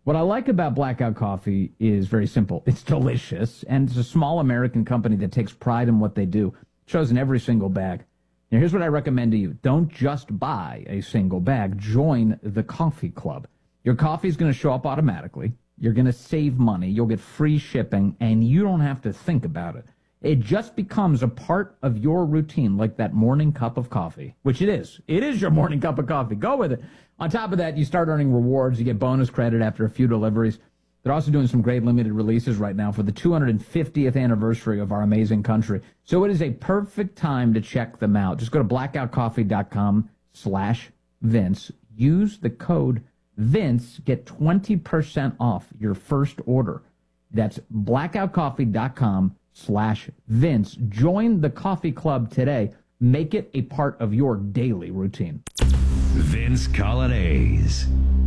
What I like about Blackout Coffee is very simple. It's delicious, and it's a small American company that takes pride in what they do. It shows in every single bag. Now, here's what I recommend to you. Don't just buy a single bag. Join the coffee club. Your coffee is going to show up automatically. You're going to save money. You'll get free shipping, and you don't have to think about it. It just becomes a part of your routine, like that morning cup of coffee, which it is. It is your morning cup of coffee. Go with it. On top of that, you start earning rewards. You get bonus credit after a few deliveries. They're also doing some great limited releases right now for the 250th anniversary of our amazing country. So it is a perfect time to check them out. Just go to blackoutcoffee.com/Vince. Use the code Vince. Get 20% off your first order. That's blackoutcoffee.com/Vince. Join the coffee club today. Make it a part of your daily routine. Vince Coglianese.